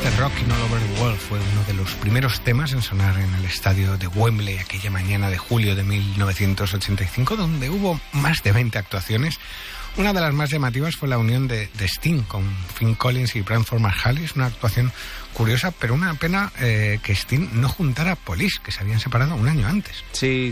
este Rockin' All Over the World fue uno de los primeros temas en sonar en el estadio de Wembley aquella mañana de julio de 1985, donde hubo más de 20 actuaciones. Una de las más llamativas fue la unión de Sting con Phil Collins y Branford Marsalis, una actuación curiosa, pero una pena que Sting no juntara a Police, que se habían separado un año antes. Sí.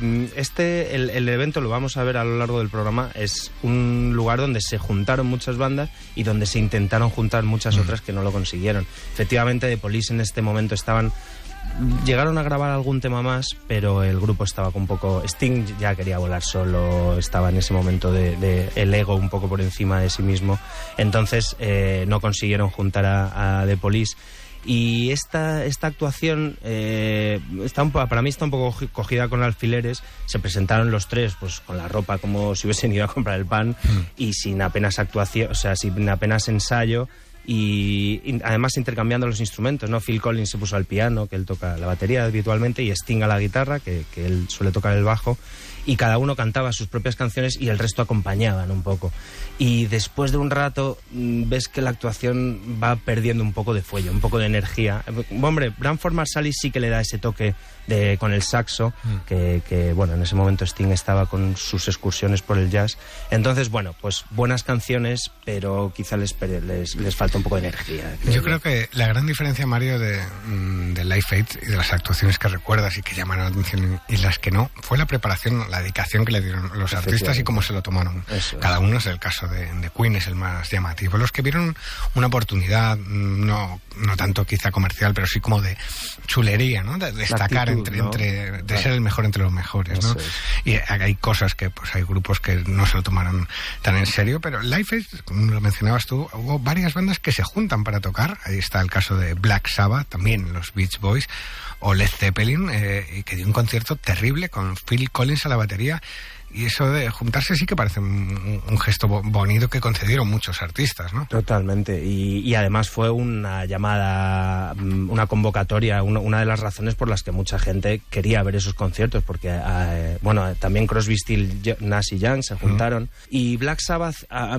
El evento, lo vamos a ver a lo largo del programa, es un lugar donde se juntaron muchas bandas y donde se intentaron juntar muchas otras que no lo consiguieron. Efectivamente, The Police en este momento llegaron a grabar algún tema más, pero el grupo estaba con un poco... Sting ya quería volar solo, estaba en ese momento de el ego un poco por encima de sí mismo, entonces no consiguieron juntar a The Police. Y esta actuación para mí está un poco cogida con alfileres. Se presentaron los tres pues con la ropa como si hubiesen ido a comprar el pan y sin apenas actuación, o sea, sin apenas ensayo. Y además intercambiando los instrumentos, ¿no? Phil Collins se puso al piano, que él toca la batería habitualmente, y Sting a la guitarra, que él suele tocar el bajo, y cada uno cantaba sus propias canciones y el resto acompañaban un poco. Y después de un rato ves que la actuación va perdiendo un poco de fuelle, un poco de energía. Hombre, Branford Marsalis sí que le da ese toque con el saxo, que bueno, en ese momento Sting estaba con sus excursiones por el jazz. Entonces, bueno, pues buenas canciones, pero quizá les falta un poco de energía. Yo creo que la gran diferencia, Mario, de Live Aid y de las actuaciones que recuerdas y que llamaron la atención y las que no, fue la preparación, la dedicación que le dieron los artistas y cómo se lo tomaron. Cada uno. Es el caso de Queen, es el más llamativo. Los que vieron una oportunidad, no tanto quizá comercial, pero sí como de chulería, ¿no? De destacar de ser el mejor entre los mejores, ¿no? Y hay cosas que, pues hay grupos que no se lo tomaron tan en serio, pero Live Aid, como lo mencionabas tú, hubo varias bandas que se juntan para tocar. Ahí está el caso de Black Sabbath, también los Beach Boys, o Led Zeppelin, que dio un concierto terrible con Phil Collins a la batería. Y eso de juntarse sí que parece un gesto bonito que concedieron muchos artistas, ¿no? Totalmente. Y además fue una llamada, una convocatoria, una de las razones por las que mucha gente quería ver esos conciertos, porque, también Crosby, Stills, Nash y Young se juntaron. Y Black Sabbath,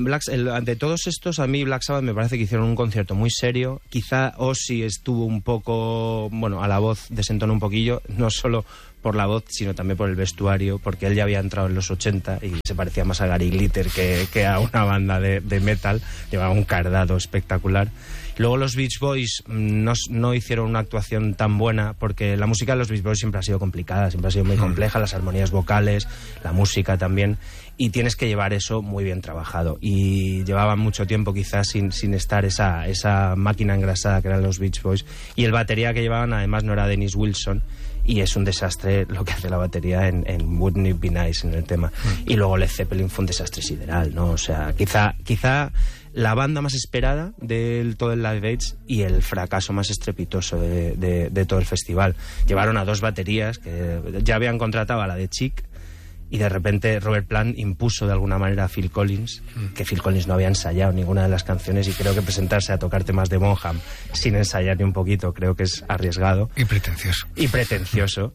de todos estos, a mí Black Sabbath me parece que hicieron un concierto muy serio. Quizá Ozzy estuvo un poco, a la voz desentonó un poquillo, no solo por la voz, sino también por el vestuario, porque él ya había entrado en los 80 y se parecía más a Gary Glitter que a una banda de metal. Llevaba un cardado espectacular. Luego los Beach Boys no hicieron una actuación tan buena, porque la música de los Beach Boys siempre ha sido complicada, siempre ha sido muy compleja, las armonías vocales, la música también, y tienes que llevar eso muy bien trabajado. Y llevaban mucho tiempo quizás sin estar esa máquina engrasada que eran los Beach Boys, y el batería que llevaban además no era Dennis Wilson, y es un desastre lo que hace la batería en Wouldn't It Be Nice, en el tema. Y luego Led Zeppelin fue un desastre sideral, ¿no? O sea, quizá la banda más esperada de todo el Live Aid y el fracaso más estrepitoso de todo el festival. Llevaron a dos baterías que ya habían contratado a la de Chic, y de repente Robert Plant impuso de alguna manera a Phil Collins, que Phil Collins no había ensayado ninguna de las canciones, y creo que presentarse a tocar temas de Bonham sin ensayar ni un poquito creo que es arriesgado. Y pretencioso.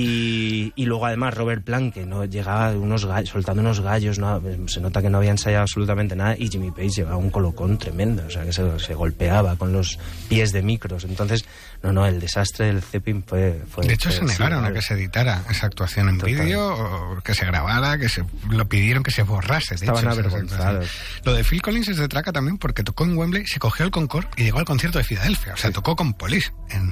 Y luego además Robert Plant, que no llegaba soltando unos gallos, no, se nota que no había ensayado absolutamente nada, y Jimmy Page llevaba un colocón tremendo, o sea que se golpeaba con los pies de micros. Entonces el desastre del Zeppelin fue de hecho se negaron a que se editara esa actuación en vídeo, o que se grabara, lo pidieron que se borrase. Estaban avergonzados. Lo de Phil Collins es de traca también, porque tocó en Wembley, se cogió el Concorde y llegó al concierto de Filadelfia. O sea, tocó con Police,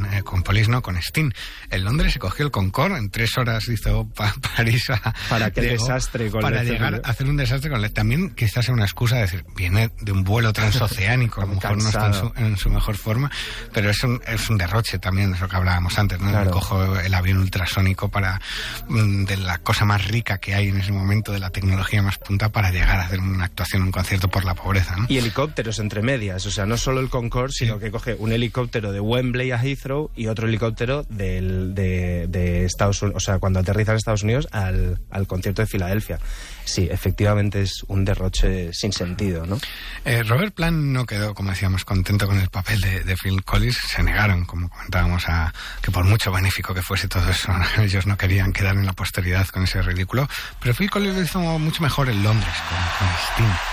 con Sting. En Londres se cogió el Concorde, en 3 horas hizo París para aquel desastre con para llegar a hacer un desastre con Led. También quizás sea una excusa de decir, viene de un vuelo transoceánico, a lo mejor no está en su mejor forma, pero es un derroche también, eso que hablábamos antes, ¿no? Claro. Cojo el avión ultrasónico de la cosa más rica que hay en ese momento, de la tecnología más punta, para llegar a hacer una actuación, un concierto por la pobreza, ¿no? Y helicópteros entre medias, o sea, no solo el Concorde, sino que coge un helicóptero de Wembley a Heathrow y otro helicóptero de Estados Unidos, o sea, cuando aterriza en Estados Unidos al concierto de Filadelfia. Sí, efectivamente es un derroche sin sentido, ¿no? Robert Plant no quedó, como decíamos, contento con el papel de Phil Collins. Se negaron, como comentábamos, a que por mucho benéfico que fuese todo eso, ellos no querían quedar en la posteridad con ese ridículo. Pero Phil Collins lo hizo mucho mejor en Londres con Sting.